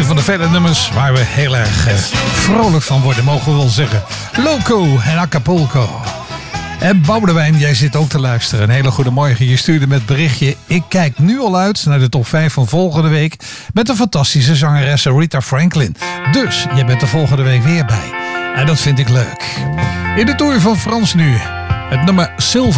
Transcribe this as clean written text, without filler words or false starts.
van de vele nummers waar we heel erg vrolijk van worden, mogen we wel zeggen. Loco en Acapulco. En Boudewijn, jij zit ook te luisteren. Een hele goede morgen. Je stuurde met berichtje: ik kijk nu al uit naar de top 5 van volgende week met de fantastische zangeres Rita Franklin. Dus jij bent er volgende week weer bij. En dat vind ik leuk. In de Tour van Frans nu. Het nummer Silver.